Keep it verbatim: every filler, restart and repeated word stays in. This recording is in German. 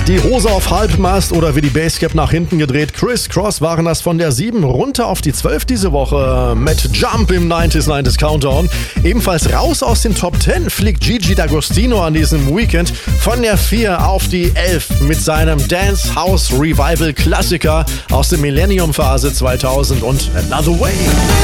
Die Hose auf Halbmast oder wie die Basecap nach hinten gedreht. Criss Cross waren das von der sieben runter auf die zwölf diese Woche mit Jump im neunziger neunziger Countdown. Ebenfalls raus aus den Top zehn fliegt Gigi D'Agostino an diesem Weekend von der vier auf die elf mit seinem Dance House Revival Klassiker aus der Millennium Phase zweitausend und Another Way.